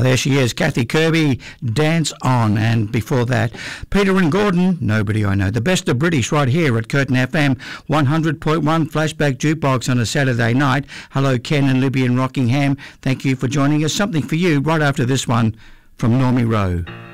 there she is, Kathy Kirby, Dance On. And before that, Peter and Gordon, Nobody I Know. The best of British right here at Curtin FM 100.1 Flashback Jukebox on a Saturday night. Hello, Ken and Libby in Rockingham. Thank you for joining us. Something for you right after this one from Normie Rowe.